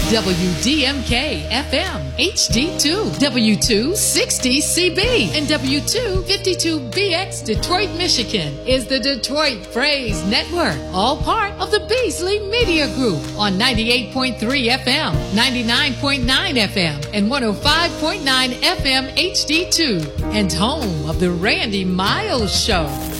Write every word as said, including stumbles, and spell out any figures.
W D M K F M H D two, W two sixty C B, and W two fifty-two B X Detroit, Michigan is the Detroit Praise Network, all part of the Beasley Media Group on ninety-eight point three F M, ninety-nine point nine F M, and one oh five point nine F M H D two, and home of the Randy Miles Show.